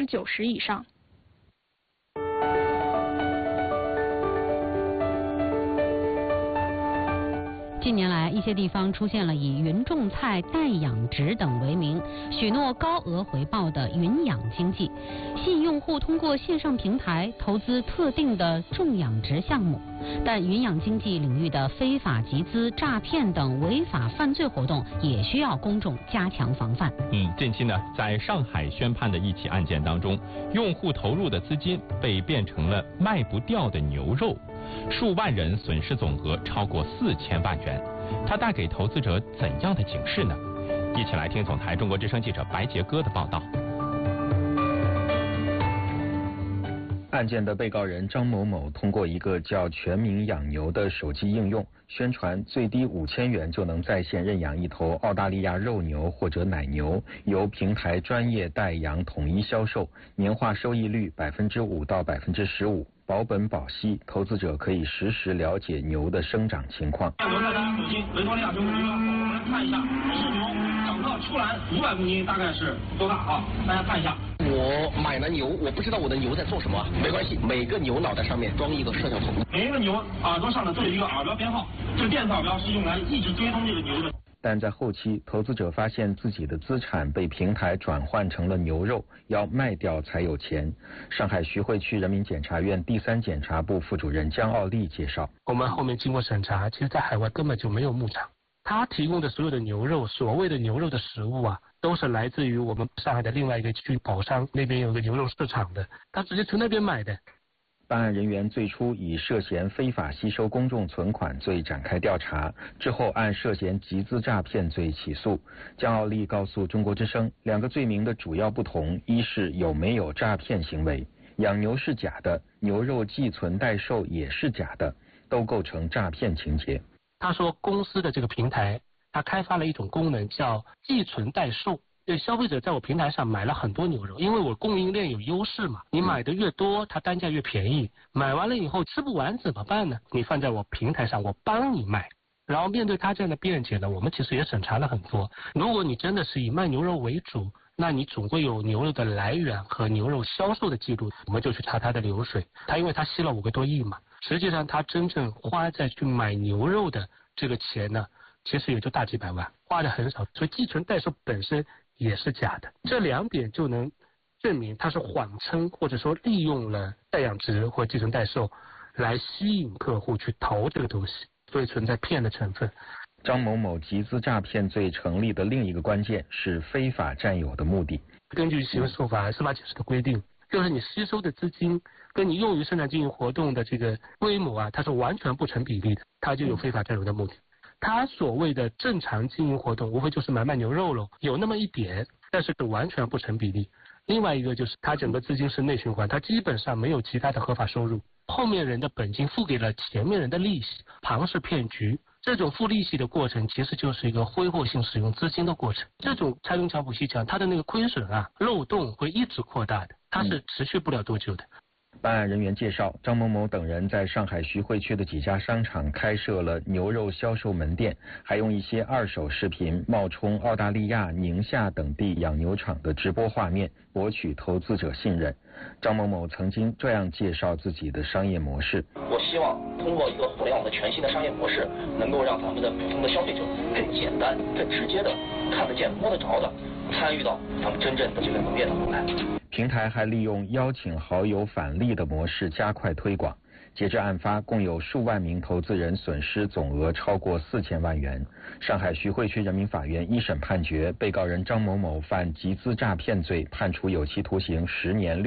90%以上。 近年来，一些地方出现了以云种菜、代养殖等为名，许诺高额回报的云养经济，吸引用户通过线上平台投资特定的种养殖项目。但云养经济领域的非法集资、诈骗等违法犯罪活动，也需要公众加强防范。 近期呢，在上海宣判的一起案件当中，用户投入的资金被变成了卖不掉的牛肉。数万人损失总额超过4000万元，它带给投资者怎样的警示呢？一起来听总台中国之声记者白杰哥的报道。 案件的被告人张某某通过一个叫全民养牛的手机应用，宣传最低5000元就能在线认养一头澳大利亚肉牛或者奶牛，由平台专业代养统一销售，年化收益率5%到15%。保本保息，投资者可以实时了解牛的生长情况。 我在咱母亲维多利亚州牛，我们来看一下是牛长到出栏500公斤大概是多大啊？大家看一下。 我买了牛，我不知道我的牛在做什么，没关系，每个牛脑袋上面装一个摄像头， 每一个牛耳朵上呢都有一个耳标编号，这个电子耳标是用来一直追踪这个牛的。 但在后期，投资者发现自己的资产被平台转换成了牛肉，要卖掉才有钱。上海徐汇区人民检察院第3检察部副主任姜奥利介绍， 我们后面经过审查，其实在海外根本就没有牧场，他提供的所有的牛肉，所谓的牛肉的食物啊，都是来自于我们上海的另外一个区宝山那边有个牛肉市场的，他直接从那边买的。 办案人员最初以涉嫌非法吸收公众存款罪展开调查，之后按涉嫌集资诈骗罪起诉。姜奥利告诉中国之声，2个罪名的主要不同，一是有没有诈骗行为，养牛是假的，牛肉寄存代售也是假的，都构成诈骗情节。 他说公司的这个平台，他开发了一种功能叫寄存代售。对消费者在我平台上买了很多牛肉，因为我供应链有优势嘛，你买的越多，它单价越便宜。买完了以后吃不完怎么办呢？你放在我平台上，我帮你卖。然后面对他这样的辩解呢，我们其实也审查了很多。如果你真的是以卖牛肉为主，那你总会有牛肉的来源和牛肉销售的记录，我们就去查他的流水。他因为他吸了5个多亿嘛，实际上他真正花在去买牛肉的这个钱呢，其实也就大几百万，花的很少。所以寄存代售本身也是假的，这2点就能证明他是谎称或者说利用了代养殖或寄存代售来吸引客户去投这个东西，所以存在骗的成分。 张某某集资诈骗罪成立的另一个关键是非法占有的目的。 根据刑事诉法司法解释的规定，就是你吸收的资金跟你用于生产经营活动的这个规模啊，它是完全不成比例的，它就有非法占有的目的。他所谓的正常经营活动，无非就是买卖牛肉喽，有那么一点，但是完全不成比例。另外一个就是他整个资金是内循环，他基本上没有其他的合法收入，后面人的本金付给了前面人的利息，庞氏骗局。这种付利息的过程其实就是一个挥霍性使用资金的过程。这种拆东墙补西墙，它的那个亏损啊，漏洞会一直扩大的，它是持续不了多久的。 办案人员介绍，张某某等人在上海徐汇区的几家商场开设了牛肉销售门店，还用一些2手视频冒充澳大利亚、宁夏等地养牛场的直播画面，博取投资者信任。张某某曾经这样介绍自己的商业模式： 我希望通过一个互联网的全新的商业模式，能够让咱们的普通的消费者更简单、更直接的看得见、摸得着的参与到咱们真正的这个农业当中来。 平台还利用邀请好友返利的模式加快推广。截至案发，共有数万名投资人损失总额超过4000万元。上海徐汇区人民法院一审判决，被告人张某某犯集资诈骗罪，判处有期徒刑10年6